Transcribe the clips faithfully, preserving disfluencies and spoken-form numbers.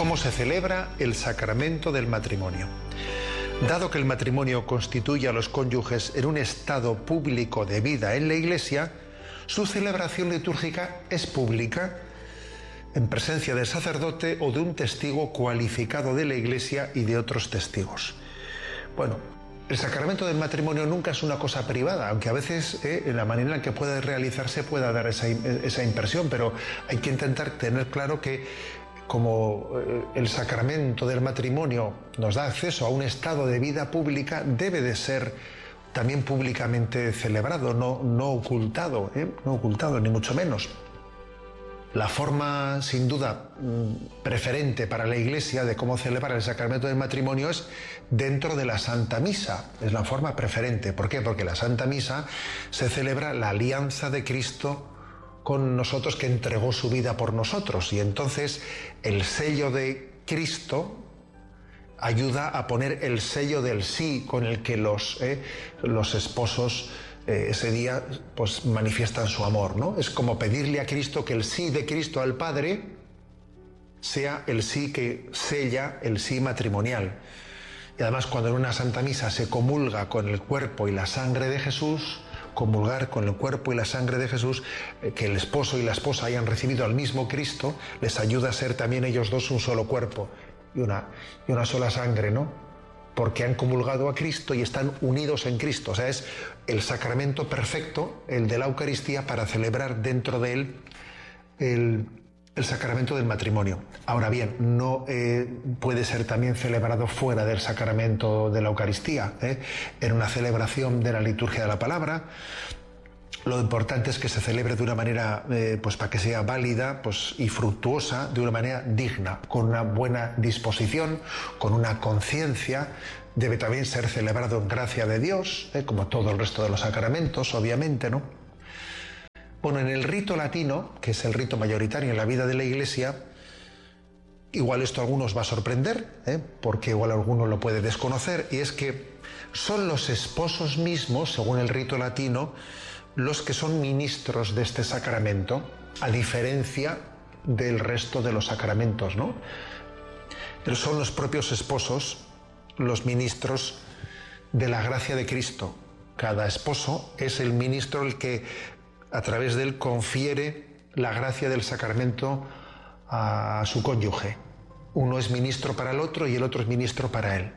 ¿Cómo se celebra el sacramento del matrimonio? Dado que el matrimonio constituye a los cónyuges en un estado público de vida en la Iglesia, su celebración litúrgica es pública, en presencia del sacerdote o de un testigo cualificado de la Iglesia y de otros testigos. Bueno, el sacramento del matrimonio nunca es una cosa privada, aunque a veces eh, en la manera en que puede realizarse pueda dar esa, esa impresión, pero hay que intentar tener claro que como eh, el sacramento del matrimonio nos da acceso a un estado de vida pública, debe de ser también públicamente celebrado, no, no ocultado, ¿eh? no ocultado, ni mucho menos. La forma, sin duda, preferente para la Iglesia de cómo celebrar el sacramento del matrimonio es dentro de la Santa Misa. Es la forma preferente. ¿Por qué? Porque la Santa Misa se celebra la alianza de Cristo con nosotros, que entregó su vida por nosotros. Y entonces el sello de Cristo ayuda a poner el sello del sí con el que los, eh, los esposos eh, ese día pues manifiestan su amor, ¿no? Es como pedirle a Cristo que el sí de Cristo al Padre sea el sí que sella el sí matrimonial. Y además, cuando en una Santa Misa se comulga con el cuerpo y la sangre de Jesús, comulgar con el cuerpo y la sangre de Jesús, eh, que el esposo y la esposa hayan recibido al mismo Cristo, les ayuda a ser también ellos dos un solo cuerpo y una, y una sola sangre, ¿no? Porque han comulgado a Cristo y están unidos en Cristo. O sea, es el sacramento perfecto, el de la Eucaristía, para celebrar dentro de él el, el sacramento del matrimonio. Ahora bien, no eh, puede ser también celebrado fuera del sacramento de la Eucaristía, ¿eh? En una celebración de la liturgia de la palabra. Lo importante es que se celebre de una manera, eh, pues para que sea válida, pues, y fructuosa, de una manera digna, con una buena disposición, con una conciencia. Debe también ser celebrado en gracia de Dios, eh, como todo el resto de los sacramentos, obviamente, ¿no? Bueno, en el rito latino, que es el rito mayoritario en la vida de la Iglesia, igual esto a algunos va a sorprender, ¿eh? porque igual alguno lo puede desconocer, y es que son los esposos mismos, según el rito latino, los que son ministros de este sacramento, a diferencia del resto de los sacramentos, ¿no? Pero son los propios esposos los ministros de la gracia de Cristo. Cada esposo es el ministro el que, a través de él, confiere la gracia del sacramento a su cónyuge. Uno es ministro para el otro y el otro es ministro para él.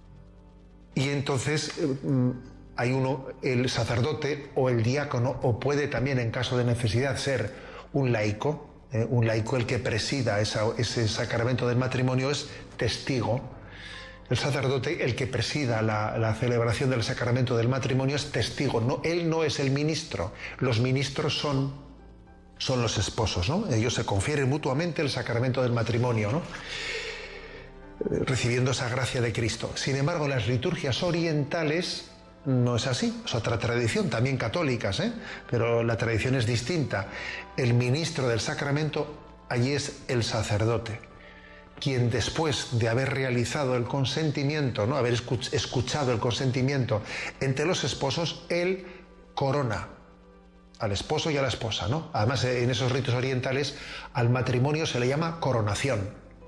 Y entonces hay uno, el sacerdote o el diácono, o puede también, en caso de necesidad, ser un laico. Eh, un laico, el que presida esa, ese sacramento del matrimonio, es testigo. El sacerdote, el que presida la, la celebración del sacramento del matrimonio, es testigo. No, él no es el ministro. Los ministros son, son los esposos, ¿no? Ellos se confieren mutuamente el sacramento del matrimonio, ¿no? Recibiendo esa gracia de Cristo. Sin embargo, las liturgias orientales no es así. Es otra tradición, también católicas, ¿eh? Pero la tradición es distinta. El ministro del sacramento allí es el sacerdote, quien, después de haber realizado el consentimiento, ¿no? haber escuchado el consentimiento entre los esposos, él corona al esposo y a la esposa, ¿no? Además, en esos ritos orientales al matrimonio se le llama coronación,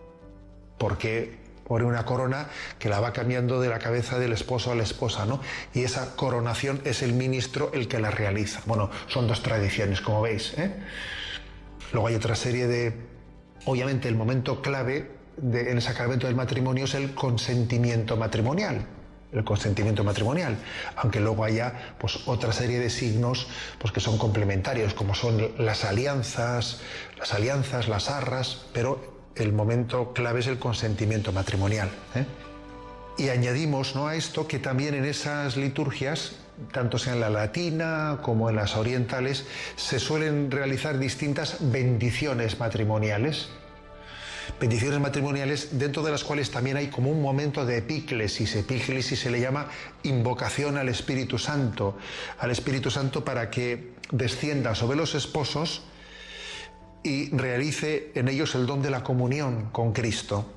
porque pone una corona que la va cambiando de la cabeza del esposo a la esposa, ¿no? Y esa coronación es el ministro el que la realiza. Bueno, son dos tradiciones, como veis, ¿eh? Luego hay otra serie de... Obviamente, el momento clave del de, sacramento del matrimonio es el consentimiento matrimonial. El consentimiento matrimonial, aunque luego haya pues otra serie de signos pues que son complementarios, como son las alianzas, las alianzas, las arras, pero el momento clave es el consentimiento matrimonial, ¿eh? Y añadimos, ¿no?, a esto que también en esas liturgias, tanto sea en la latina como en las orientales, se suelen realizar distintas bendiciones matrimoniales. Bendiciones matrimoniales dentro de las cuales también hay como un momento de epíclesis. Epíclesis se le llama invocación al Espíritu Santo, al Espíritu Santo para que descienda sobre los esposos y realice en ellos el don de la comunión con Cristo,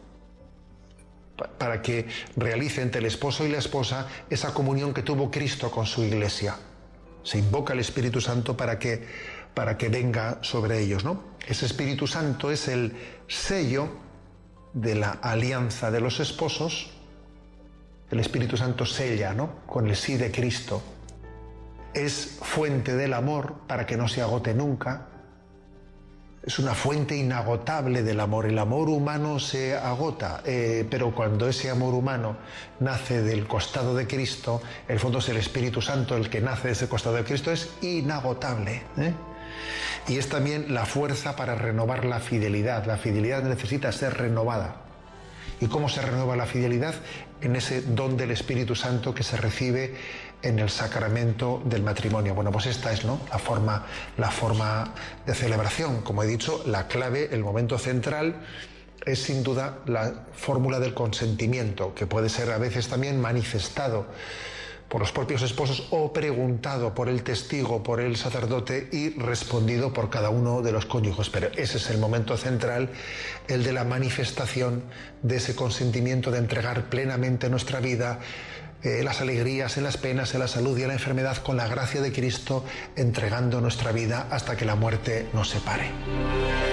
para que realice entre el esposo y la esposa esa comunión que tuvo Cristo con su Iglesia. Se invoca al Espíritu Santo para que, para que venga sobre ellos, ¿no? Ese Espíritu Santo es el sello de la alianza de los esposos, el Espíritu Santo sella, ¿no?, con el sí de Cristo. Es fuente del amor para que no se agote nunca. Es una fuente inagotable del amor. El amor humano se agota, eh, pero cuando ese amor humano nace del costado de Cristo, en el fondo es el Espíritu Santo el que nace de ese costado de Cristo, es inagotable, ¿eh? Y es también la fuerza para renovar la fidelidad. La fidelidad necesita ser renovada. ¿Y cómo se renueva la fidelidad? En ese don del Espíritu Santo que se recibe en el sacramento del matrimonio. Bueno, pues esta es, ¿no?, la forma, la forma de celebración. Como he dicho, la clave, el momento central, es sin duda la fórmula del consentimiento, que puede ser a veces también manifestado por los propios esposos o preguntado por el testigo, por el sacerdote y respondido por cada uno de los cónyuges. Pero ese es el momento central, el de la manifestación de ese consentimiento de entregar plenamente nuestra vida, eh, las alegrías, en las penas, en la salud y en la enfermedad, con la gracia de Cristo, entregando nuestra vida hasta que la muerte nos separe.